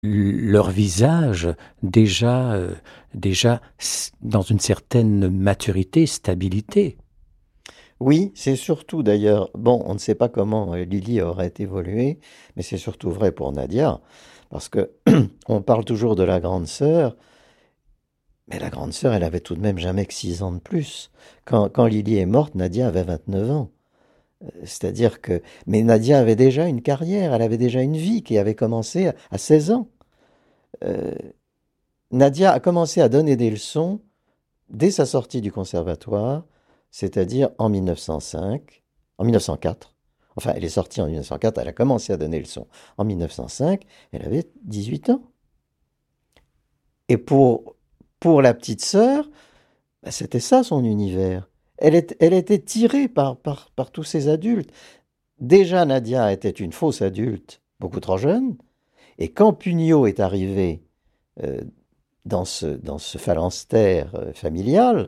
leur visage déjà, dans une certaine maturité, stabilité. Oui, c'est surtout d'ailleurs, bon, on ne sait pas comment Lily aurait évolué, mais c'est surtout vrai pour Nadia, parce que on parle toujours de la grande sœur, mais la grande sœur, elle avait tout de même jamais que 6 ans de plus. Quand Lily est morte, Nadia avait 29 ans. C'est-à-dire que, mais Nadia avait déjà une carrière, elle avait déjà une vie qui avait commencé à 16 ans. Euh, Nadia a commencé à donner des leçons dès sa sortie du conservatoire, c'est-à-dire en 1905, en 1904. Enfin, elle est sortie en 1904, elle a commencé à donner le son. En 1905, elle avait 18 ans. Et pour la petite sœur, bah, c'était ça son univers. Elle était tirée par tous ces adultes. Déjà, Nadia était une fausse adulte, beaucoup trop jeune. Et quand Pugnot est arrivé euh, dans ce phalanstère familial,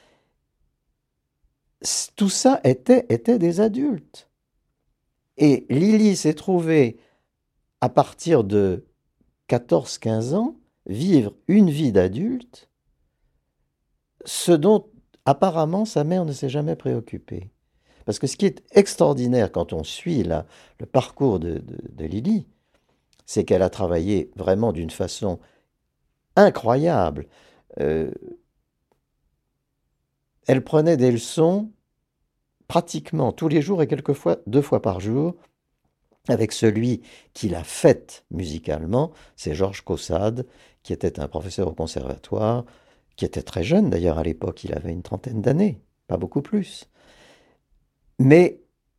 tout ça était des adultes. Et Lily s'est trouvée, à partir de 14-15 ans, vivre une vie d'adulte, ce dont apparemment sa mère ne s'est jamais préoccupée. Parce que ce qui est extraordinaire quand on suit le parcours de Lily, c'est qu'elle a travaillé vraiment d'une façon incroyable. Euh, Elle prenait des leçons pratiquement tous les jours et quelquefois 2 fois par jour avec celui qui l'a faite musicalement, c'est Georges Caussade, qui était un professeur au conservatoire, qui était très jeune d'ailleurs à l'époque, il avait une trentaine d'années, pas beaucoup plus. Mais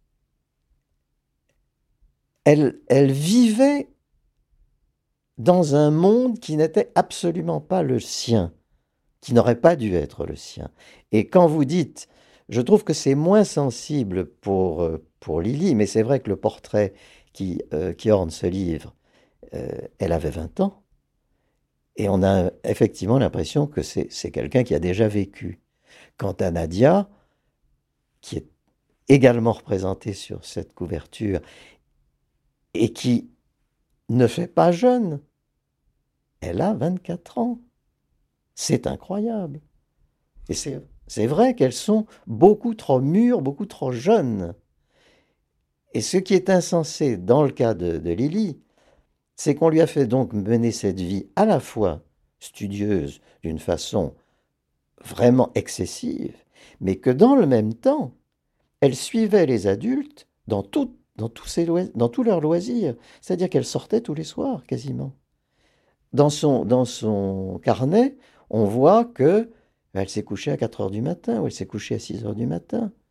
elle vivait dans un monde qui n'était absolument pas le sien, qui n'aurait pas dû être le sien. Et quand vous dites, je trouve que c'est moins sensible pour Lily, mais c'est vrai que le portrait qui orne ce livre, elle avait 20 ans. Et on a effectivement l'impression que c'est quelqu'un qui a déjà vécu. Quant à Nadia, qui est également représentée sur cette couverture et qui ne fait pas jeune, elle a 24 ans. C'est incroyable. Et c'est vrai qu'elles sont beaucoup trop mûres, beaucoup trop jeunes. Et ce qui est insensé dans le cas de Lily, c'est qu'on lui a fait donc mener cette vie à la fois studieuse d'une façon vraiment excessive, mais que dans le même temps, elle suivait les adultes dans tous leurs loisirs. C'est-à-dire qu'elle sortait tous les soirs, quasiment. Dans son carnet, on voit que elle s'est couchée à 4 heures du matin, ou elle s'est couchée à 6 heures du matin.